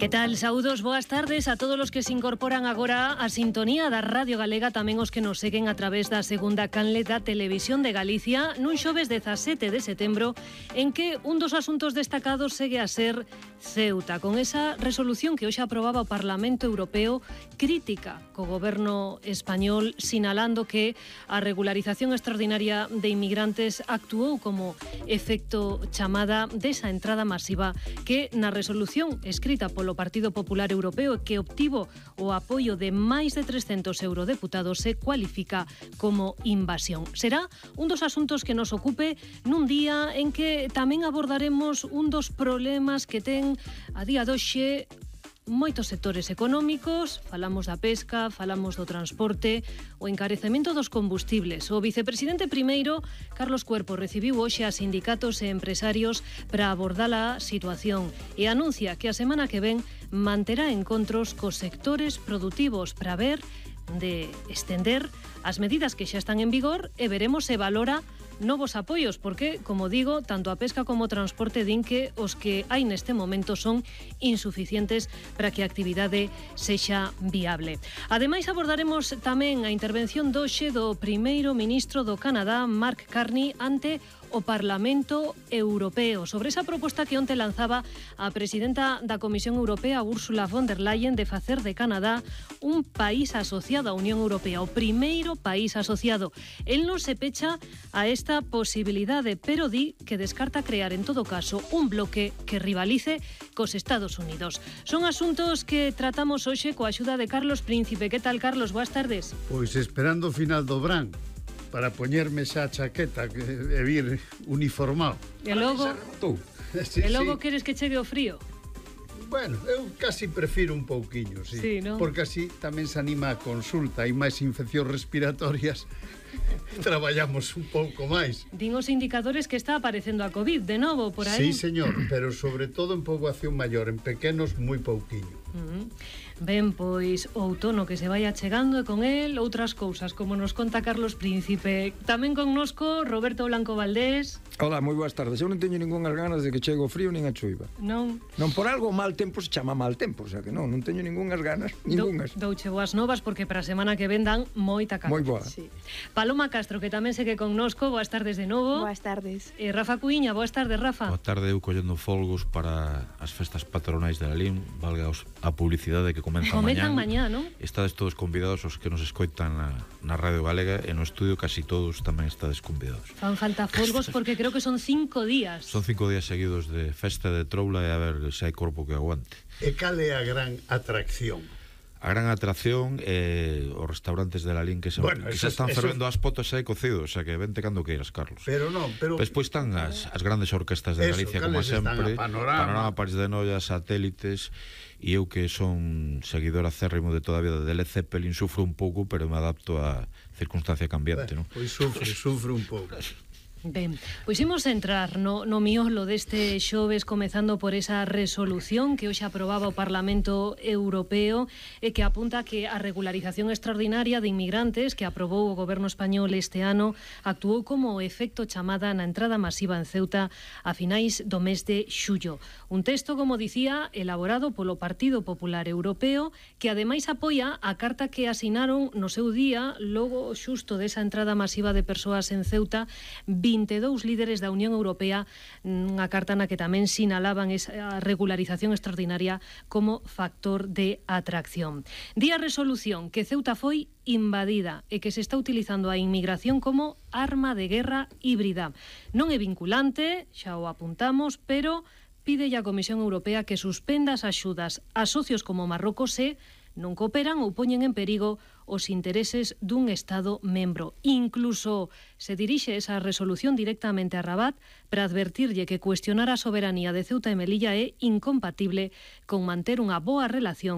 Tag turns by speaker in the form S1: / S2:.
S1: Que tal? Saúdos, boas tardes a todos os que se incorporan agora á sintonía da Radio Galega, tamén os que nos seguen a través da segunda canle da Televisión de Galicia nun xoves 17 de setembro en que un dos asuntos destacados segue a ser Ceuta, con esa resolución que hoxe aprobaba o Parlamento Europeo crítica co goberno español, sinalando que a regularización extraordinaria de inmigrantes actuou como efecto chamada desa entrada masiva que na resolución escrita polo Partido Popular Europeo que obtivo o apoio de máis de 300 eurodeputados se cualifica como invasión. Será un dos asuntos que nos ocupe nun día en que tamén abordaremos un dos problemas que ten a día doxe moitos sectores económicos, falamos da pesca, falamos do transporte, o encarecemento dos combustibles. O vicepresidente primeiro, Carlos Cuerpo, recibiu hoxe a sindicatos e empresarios para abordar a situación e anuncia que a semana que ven manterá encontros cos sectores produtivos para ver de estender as medidas que xa están en vigor e veremos se valora novos apoios, porque, como digo, tanto a pesca como o transporte din que os que hai neste momento son insuficientes para que a actividade sexa viable. Ademais, abordaremos tamén a intervención doxe do primeiro ministro do Canadá, Mark Carney, ante o Parlamento Europeo sobre esa proposta que onte lanzaba a presidenta da Comisión Europea, Ursula von der Leyen, de facer de Canadá un país asociado á Unión Europea, o primeiro país asociado. El non se pecha a esta posibilidade, pero di que descarta crear, en todo caso, un bloque que rivalice cos Estados Unidos. Son asuntos que tratamos hoxe coa axuda de Carlos Príncipe. Que tal, Carlos? Boas tardes.
S2: Pois esperando o final do verán para poñerme xa a chaqueta e vir uniformado.
S1: E logo, queres que chegue o frío?
S2: Bueno, eu casi prefiro un pouquiño, sí,
S1: ¿no?
S2: Porque así tamén se anima a consulta, hai máis infeccións respiratorias, traballamos un pouco máis.
S1: Din os indicadores que está aparecendo a COVID de novo por aí.
S2: Sí, señor, pero sobre todo en poboación maior, en pequenos moi pouquiño.
S1: Ben, pois o outono que se vai achegando e con el outras cousas, como nos conta Carlos Príncipe. Tamén connosco Roberto Blanco Valdés.
S3: Hola, moi boas tardes. Eu non teño ningunhas ganas de que chegue o frío nin a chuiva.
S1: Non
S3: por algo mal tempo se chama mal tempo, o sea que non teño ningunhas ganas, ningunhas.
S1: Douche boas novas porque para a semana que ven dan moita calor.
S3: Moi boa.
S1: Sí. Paloma Castro, que tamén segue connosco, boas tardes de novo.
S4: Boas tardes.
S1: E Rafa Cuiña, boas tardes, Rafa.
S5: Boa tarde, eu collendo folgos para as festas patronais de Lalín, valga a publicidade que comenzan mañá,
S1: non?
S5: Estades todos convidados os que nos escoitan na Radio Galega e no estudio casi todos tamén estades convidados.
S1: Fan falta folgos porque creo que son 5 días.
S5: Son 5 días seguidos de festa de troula e a ver se hai corpo que aguante.
S2: E cal é a gran atracción?
S5: A gran atracción é os restaurantes de Lalín que se están fervendo as potas e cocidos, o sea que vente cando queiras, Carlos.
S2: Pero non, pero
S5: despois están as grandes orquestas de Galicia, como sempre, Panorama, París de Noia, Satélites, e eu que son seguidor acérrimo de toda a vida de Led Zeppelin, sufro un pouco, pero me adapto á circunstancia cambiante, non?
S2: Pois sufre un pouco.
S1: Ben, pois imos entrar no miolo deste xoves, comezando por esa resolución que hoxe aprobaba o Parlamento Europeo e que apunta que a regularización extraordinaria de inmigrantes que aprobou o goberno español este ano actuou como efecto chamada na entrada masiva en Ceuta a finais do mes de xullo. Un texto, como dicía, elaborado polo Partido Popular Europeo que ademais apoia a carta que asinaron no seu día logo xusto desa entrada masiva de persoas en Ceuta 22 líderes da Unión Europea, unha carta na que tamén sinalaban esa regularización extraordinaria como factor de atracción. Di a resolución que Ceuta foi invadida e que se está utilizando a inmigración como arma de guerra híbrida. Non é vinculante, xa o apuntamos, pero pide a Comisión Europea que suspenda as axudas a socios como Marrocos se non cooperan ou poñen en perigo os intereses dun Estado membro. Incluso se dirixe esa resolución directamente a Rabat para advertirlle que cuestionar a soberanía de Ceuta e Melilla é incompatible con manter unha boa relación